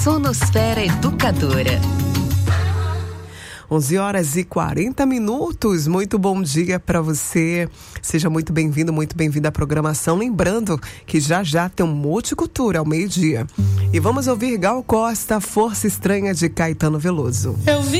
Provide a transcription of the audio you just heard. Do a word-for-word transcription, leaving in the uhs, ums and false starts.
Sonosfera Educadora. onze horas e quarenta minutos, muito bom dia para você, seja muito bem-vindo, muito bem-vinda à programação, lembrando que já já tem um Multicultura ao meio-dia, e vamos ouvir Gal Costa, Força Estranha de Caetano Veloso. Eu vi